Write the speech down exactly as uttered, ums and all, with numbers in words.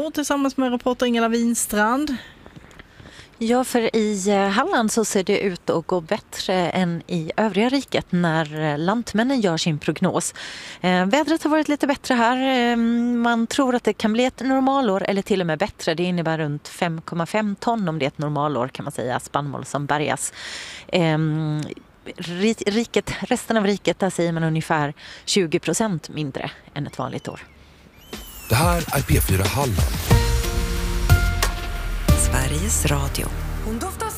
studion tillsammans med reporter Ingela Winstrand. Ja, för i Halland så ser det ut att gå bättre än i övriga riket när lantmännen gör sin prognos. Eh, vädret har varit lite bättre här. Eh, man tror att det kan bli ett normalår eller till och med bättre. Det innebär runt fem komma fem ton om det är ett normalår, kan man säga, spannmål som bärgas. Eh, riket, resten av riket, där säger man ungefär tjugo procent mindre än ett vanligt år. Det här är P fyra Halland. Sveriges Radio. Hon doftar